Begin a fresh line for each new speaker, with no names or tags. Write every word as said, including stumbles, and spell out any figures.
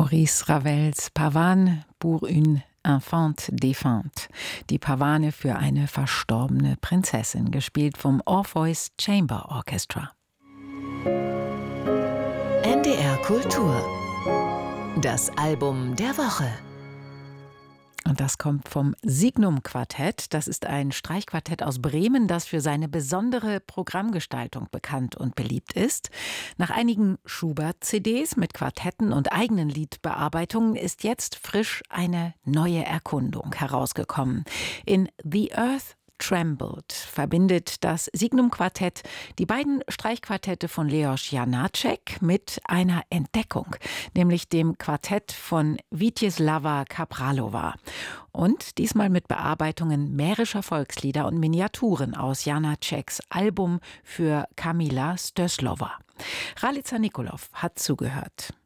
Maurice Ravels Pavane pour une enfante défunte. Die Pavane für eine verstorbene Prinzessin, gespielt vom Orpheus Chamber Orchestra.
N D R Kultur. Das Album der Woche.
Und das kommt vom Signum Quartett. Das ist ein Streichquartett aus Bremen, das für seine besondere Programmgestaltung bekannt und beliebt ist. Nach einigen Schubert-C Ds mit Quartetten und eigenen Liedbearbeitungen ist jetzt frisch eine neue Erkundung herausgekommen. In The Earth Trembled verbindet das Signum Quartett die beiden Streichquartette von Leos Janáček mit einer Entdeckung, nämlich dem Quartett von Vítězslava Kapralova. Und diesmal mit Bearbeitungen mährischer Volkslieder und Miniaturen aus Janáčeks Album für Kamila Stößlova. Ralica Nikolov hat zugehört.